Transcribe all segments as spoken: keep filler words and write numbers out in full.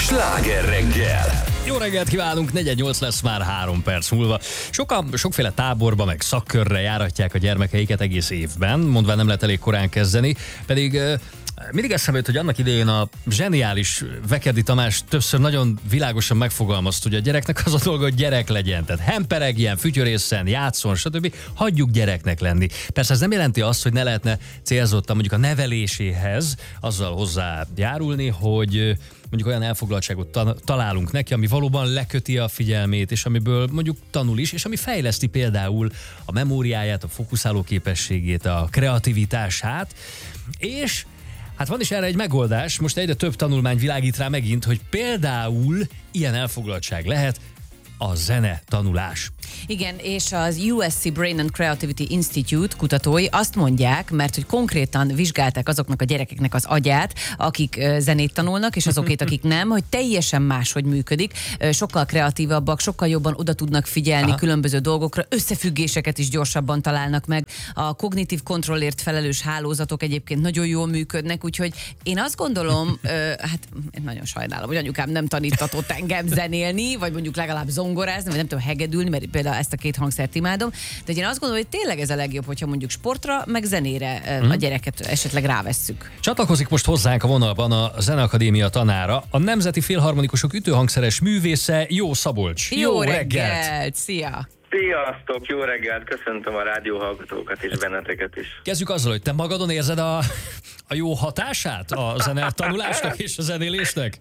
Sláger reggel! Jó reggelt kívánunk, negyven nyolc lesz már három perc múlva. Sokan sokféle táborba meg szakkörre járatják a gyermekeiket egész évben, mondván nem lehet elég korán kezdeni, pedig uh, mindig eszembe jut, hogy annak idején a zseniális Vekerdi Tamás többször nagyon világosan megfogalmazta, hogy a gyereknek az a dolga, hogy gyerek legyen. Tehát hemperegjen, fütyörészen, játszon, stb. Hagyjuk gyereknek lenni. Persze ez nem jelenti azt, hogy ne lehetne célzottan mondjuk a neveléséhez azzal hozzájárulni, hogy mondjuk olyan elfoglaltságot ta- találunk neki, ami valóban leköti a figyelmét, és amiből mondjuk tanul is, és ami fejleszti például a memóriáját, a fókuszáló képességét, a kreativitását, és hát van is erre egy megoldás, most egyre több tanulmány világít rá megint, hogy például ilyen elfoglaltság lehet a zene tanulás. Igen, és az U S C Brain and Creativity Institute kutatói azt mondják, mert hogy konkrétan vizsgálták azoknak a gyerekeknek az agyát, akik zenét tanulnak, és azokét, akik nem, hogy teljesen máshogy működik, sokkal kreatívabbak, sokkal jobban oda tudnak figyelni Aha. különböző dolgokra, összefüggéseket is gyorsabban találnak meg. A kognitív kontrollért felelős hálózatok egyébként nagyon jól működnek, úgyhogy én azt gondolom, hát nagyon sajnálom, hogy anyukám nem tanítatott engem zenélni, vagy mondjuk legalább zongorázni, vagy nem tudom, hegedülni, mert például ezt a két hangszert imádom, de én azt gondolom, hogy tényleg ez a legjobb, hogyha mondjuk sportra, meg zenére hmm. a gyereket esetleg rávesszük. Csatlakozik most hozzánk a vonalban a Zeneakadémia tanára, a Nemzeti Félharmonikusok ütőhangszeres művésze, Jó Szabolcs. Jó, jó reggelt! reggelt! Szia! Sziasztok, jó reggelt, köszöntöm a rádióhallgatókat és benneteket is. Kezdjük azzal, hogy te magadon érzed a, a jó hatását a zenetanulásnak és a zenélésnek?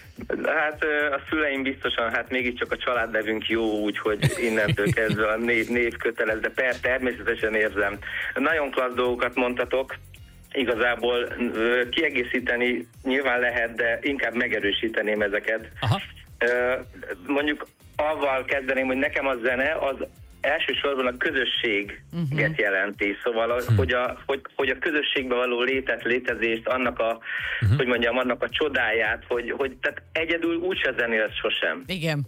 Hát a szüleim biztosan, hát mégiscsak a családnevünk jó, úgyhogy innentől kezdve a név, név kötelez, de per, természetesen érzem. Nagyon klassz dolgokat mondtatok, igazából kiegészíteni nyilván lehet, de inkább megerősíteném ezeket. Aha. Mondjuk avval kezdeném, hogy nekem a zene az elsősorban a közösséget uh-huh. jelenti, szóval uh-huh. hogy, a, hogy, hogy a közösségben való létet, létezést, annak a, uh-huh. hogy mondjam, annak a csodáját, hogy, hogy tehát egyedül úgyse zenélsz sosem. Igen.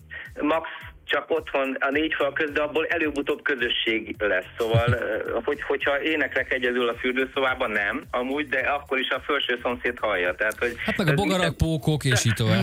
Max csak otthon a négy fal közt, de abból előbb-utóbb közösség lesz, szóval hogy, hogyha éneklek egyedül a fürdőszobában, nem, amúgy, de akkor is a felső szomszéd hallja. Tehát, hogy hát meg a bogarak, pókok és így tovább.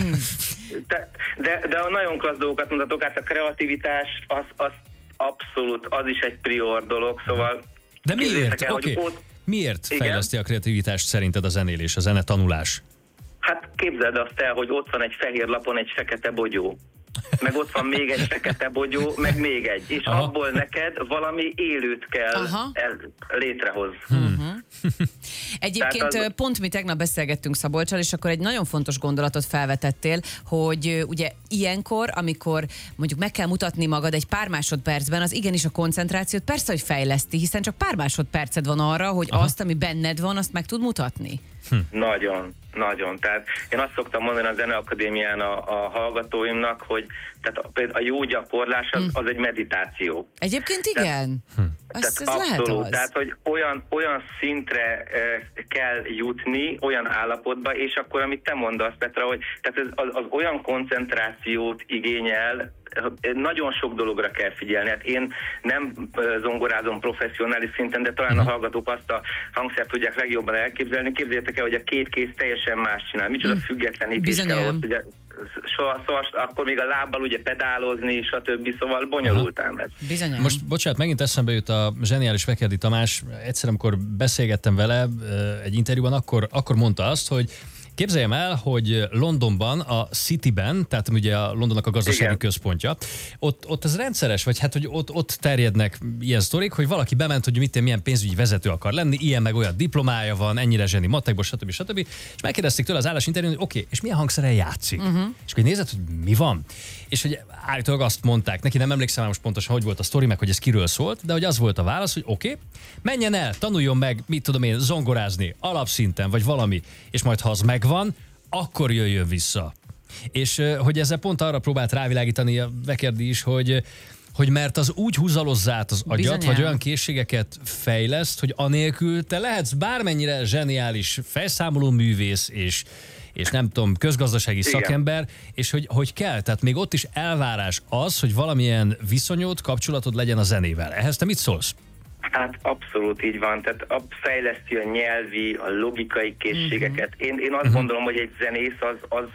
De, de, de a nagyon klassz dolgokat mondatok, hát a kreativitás az, az abszolút, az is egy prior dolog, szóval... De miért? El, okay. ott... Miért fejleszti a kreativitást szerinted a zenélés, a zenetanulás? Hát képzeld azt el, hogy ott van egy fehér lapon egy fekete bogyó, meg ott van még egy fekete bogyó, meg még egy, és Aha. abból neked valami élőt kell el, létrehoz. Hmm. Egyébként az... pont mi tegnap beszélgettünk Szabolccsal, és akkor egy nagyon fontos gondolatot felvetettél, hogy ugye ilyenkor, amikor mondjuk meg kell mutatni magad egy pár másodpercben, az igenis a koncentrációt persze, hogy fejleszti, hiszen csak pár másodperced van arra, hogy Aha. azt, ami benned van, azt meg tud mutatni. Hm. Nagyon, nagyon. Tehát én azt szoktam mondani a Zeneakadémián a, a hallgatóimnak, hogy tehát a, a jó gyakorlás az, hm. az egy meditáció. Egyébként igen. Tehát, Azt, tehát ez abszolút, lehet az. tehát hogy olyan, olyan szintre e, kell jutni, olyan állapotba, és akkor amit te mondasz, Petra, hogy tehát ez, az, az olyan koncentrációt igényel, nagyon sok dologra kell figyelni. Hát én nem zongorázom professzionális szinten, de talán a hallgatók azt a hangszert tudják legjobban elképzelni. Képzeljétek el, hogy a két kéz teljesen más csinál. Micsoda függetlenítés kell ott, ugye, szóval, szóval akkor még a lábbal ugye pedálozni, stb. Szóval bonyolultán ez. Bizonyám. Most, bocsánat, megint eszembe jut a zseniális Vekerdi Tamás. Egyszer, amikor beszélgettem vele egy interjúban, akkor, akkor mondta azt, hogy képzeljem el, hogy Londonban, a Cityben, tehát ugye a Londonnak a gazdasági Igen. központja, ott, ott ez rendszeres, vagy hát, hogy ott, ott terjednek ilyen sztorik, hogy valaki bement, hogy mit, milyen pénzügyi vezető akar lenni, ilyen meg olyan diplomája van, ennyire zseni matekból, stb. stb. És megkérdezték tőle az állásinterjún, hogy oké, okay, és milyen hangszeren játszik? Uh-huh. És akkor nézed, hogy mi van? És hogy állítólag azt mondták, neki nem emlékszem most pontosan, hogy volt a sztori, meg hogy ez kiről szólt, de hogy az volt a válasz, hogy oké, okay, menjen el, tanuljon meg, mit tudom én, zongorázni, alapszinten, vagy valami, és majd ha az megvan, akkor jöjjön vissza. És hogy ezzel pont arra próbált rávilágítani a Vekerdi is, hogy, hogy mert az úgy húzalozza át az agyat, Bizonyán. vagy olyan készségeket fejleszt, hogy anélkül te lehetsz bármennyire zseniális felszámoló művész, és és nem tudom, közgazdasági Igen. szakember, és hogy, hogy kell, tehát még ott is elvárás az, hogy valamilyen viszonyod, kapcsolatod legyen a zenével. Ehhez te mit szólsz? Hát abszolút így van, tehát fejleszti a nyelvi, a logikai készségeket. Én, én azt uh-huh. gondolom, hogy egy zenész az, az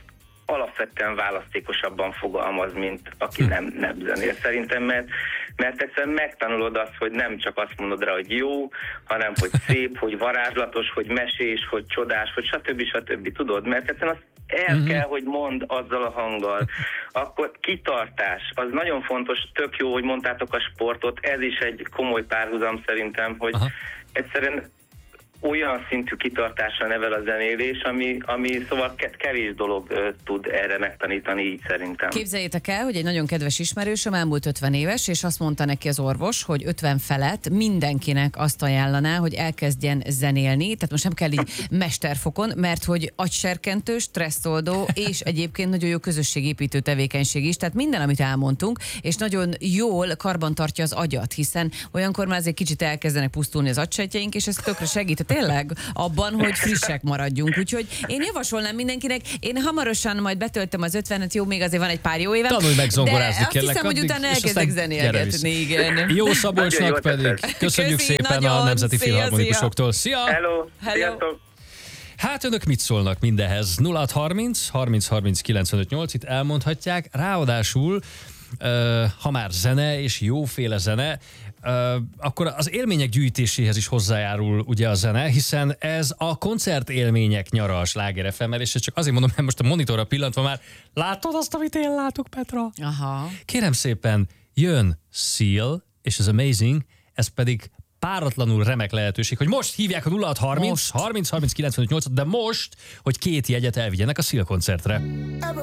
alapvetően választékosabban fogalmaz, mint aki nem, nem zenél. Szerintem, mert, mert egyszerűen megtanulod azt, hogy nem csak azt mondod rá, hogy jó, hanem hogy szép, hogy varázslatos, hogy mesés, hogy csodás, hogy stb. stb. Tudod, mert egyszerűen azt el uh-huh. kell, hogy mondd azzal a hanggal. Akkor kitartás, az nagyon fontos, tök jó, hogy mondtátok a sportot, ez is egy komoly párhuzam szerintem, hogy Aha. egyszerűen olyan szintű kitartásra nevel a zenélés, ami, ami szóval kevés dolog uh, tud erre megtanítani, így szerintem. Képzeljétek el, hogy egy nagyon kedves ismerősöm elmúlt ötven éves, és azt mondta neki az orvos, hogy ötven felett mindenkinek azt ajánlaná, hogy elkezdjen zenélni, tehát most nem kell így mesterfokon, mert hogy agyserkentő, stresszoldó, és egyébként nagyon jó közösségépítő tevékenység is, tehát minden, amit elmondtunk, és nagyon jól karbantartja az agyat, hiszen olyankor már azért kicsit elkezdenek pusztulni az agysejtjeink, és ez tökre segít tényleg abban, hogy frissek maradjunk. Úgyhogy én javasolnám mindenkinek, én hamarosan majd betöltöm az ötvenet, jó, még azért van egy pár jó évem. Tanulj meg zongorázni, kérlek. Azt hiszem, hogy utána elkezdek zenélgetni, igen. Jó Szabolcsnak pedig. Köszönjük Köszi, szépen nagyon, a Nemzeti Filharmonikusoktól. Szia! Hello! Hello. Hát önök mit szólnak mindehez? nulla hat harminc harminc harminc kilencvenöt nyolc, itt elmondhatják. Ráadásul, uh, ha már zene és jóféle zene, Uh, akkor az élmények gyűjtéséhez is hozzájárul ugye a zene, hiszen ez a koncertélmények nyara a Sláger ef em-mel, és csak azért mondom, mert most a monitorra pillantva már látod azt, amit én látok, Petra? Aha. Kérem szépen, jön Seal, és ez Amazing, ez pedig páratlanul remek lehetőség, hogy most hívják a nulla hat harminc harminc harminc kilencvenöt nyolcat, de most, hogy két jegyet elvigyenek a Seal koncertre.